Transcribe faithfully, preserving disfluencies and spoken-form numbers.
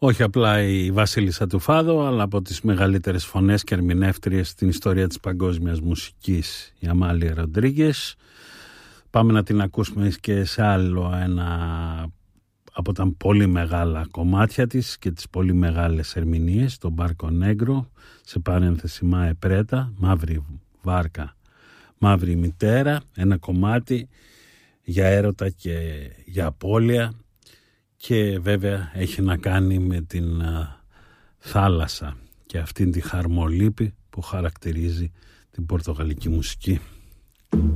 Όχι απλά η Βασίλισσα του Φάδο, αλλά από τις μεγαλύτερες φωνές και ερμηνεύτριες στην ιστορία της παγκόσμιας μουσικής, η Αμάλια Ροντρίγκες. Πάμε να την ακούσουμε και σε άλλο ένα από τα πολύ μεγάλα κομμάτια της και τις πολύ μεγάλες ερμηνείες, το Μπάρκο Νέγκρο, σε παρένθεση Μάε Πρέτα, μαύρη βάρκα, μαύρη μητέρα, ένα κομμάτι για έρωτα και για απώλεια και βέβαια έχει να κάνει με την α, θάλασσα και αυτήν τη χαρμολύπη που χαρακτηρίζει την πορτογαλική μουσική.